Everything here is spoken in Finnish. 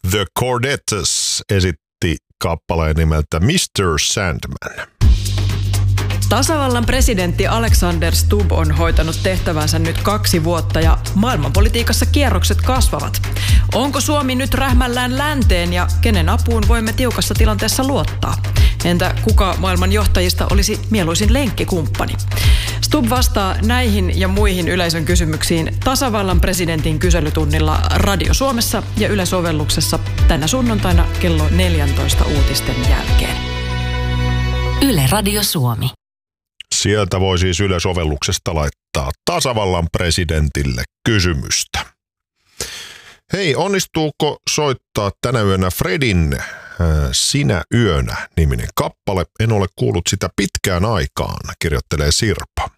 The Chordettes esitti kappaleen nimeltä Mr. Sandman. Tasavallan presidentti Alexander Stubb on hoitanut tehtävänsä nyt 2 vuotta ja maailmanpolitiikassa kierrokset kasvavat. Onko Suomi nyt rähmällään länteen ja kenen apuun voimme tiukassa tilanteessa luottaa? Entä kuka maailman johtajista olisi mieluisin lenkkikumppani? Stubb vastaa näihin ja muihin yleisön kysymyksiin tasavallan presidentin kyselytunnilla Radio Suomessa ja Yle-sovelluksessa tänä sunnuntaina kello 14 uutisten jälkeen. Yle Radio Suomi. Sieltä voi siis Yle-sovelluksesta laittaa tasavallan presidentille kysymystä. Hei, onnistuuko soittaa tänä yönä Fredin Sinä yönä -niminen kappale? En ole kuullut sitä pitkään aikaan, kirjoittelee Sirpa.